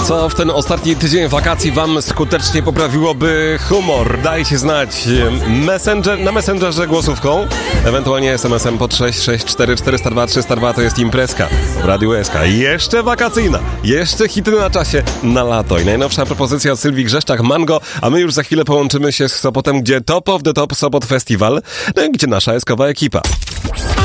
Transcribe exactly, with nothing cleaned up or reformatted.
Co w ten ostatni tydzień wakacji wam skutecznie poprawiłoby humor? Dajcie znać Messenger, na Messengerze głosówką, ewentualnie es em esem pod sześć sześć cztery cztery zero dwa trzy zero dwa. To jest imprezka w Radiu S K. Jeszcze wakacyjna, jeszcze hity na czasie na lato. I najnowsza propozycja od Sylwii Grzeszczak, Mango, a my już za chwilę połączymy się z Sopotem, gdzie Top of the Top Sopot Festival, no i gdzie nasza eskowa ekipa.